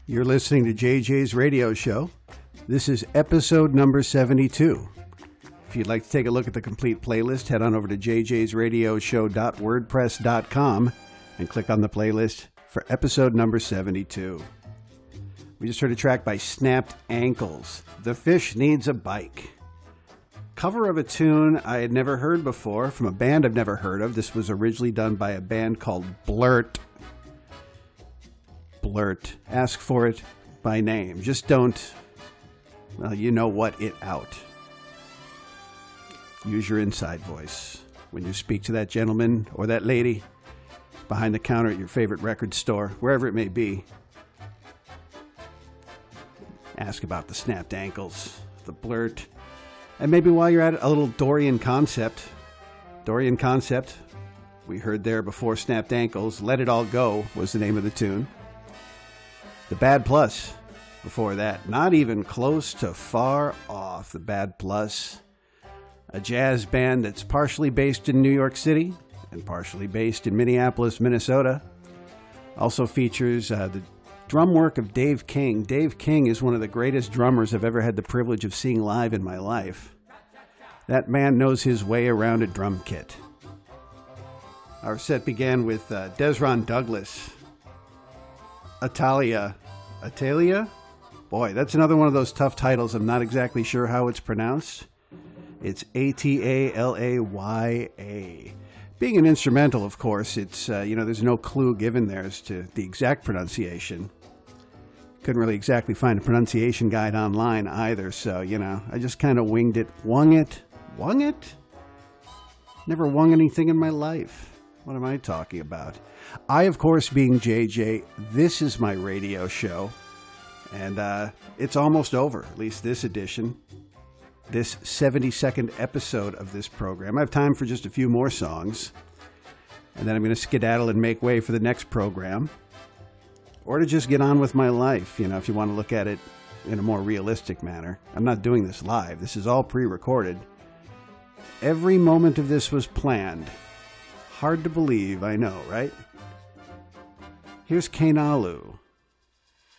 You're listening to JJ's Radio Show. This is episode number 72. If you'd like to take a look at the complete playlist, head on over to jjsradioshow.wordpress.com and click on the playlist for episode number 72. We just heard a track by Snapped Ankles, The Fish Needs a Bike. Cover of a tune I had never heard before from a band I've never heard of. This was originally done by a band called Blurt. Blurt. Ask for it by name. Just don't, well, you know what, it out. Use your inside voice when you speak to that gentleman or that lady behind the counter at your favorite record store, wherever it may be. Ask about the Snapped Ankles, the Blurt, and maybe while you're at it, a little Dorian Concept. Dorian Concept, we heard there before Snapped Ankles. Let It All Go was the name of the tune. The Bad Plus before that. Not even close to far off. The Bad Plus, a jazz band that's partially based in New York City and partially based in Minneapolis, Minnesota. Also features the drum work of Dave King. Dave King is one of the greatest drummers I've ever had the privilege of seeing live in my life. That man knows his way around a drum kit. Our set began with Desron Douglas. Atalia. Boy, that's another one of those tough titles. I'm not exactly sure how it's pronounced. It's Atalaya. Being an instrumental, of course, it's, there's no clue given there as to the exact pronunciation. Couldn't really exactly find a pronunciation guide online either, so, I just kind of winged it. Wung it? Never wung anything in my life. What am I talking about? I, of course, being JJ, this is my radio show, and it's almost over, at least this edition, this 72nd episode of this program. I have time for just a few more songs, and then I'm going to skedaddle and make way for the next program, or to just get on with my life, if you want to look at it in a more realistic manner. I'm not doing this live. This is all pre-recorded. Every moment of this was planned. Hard to believe, I know, right? Here's Kainalu.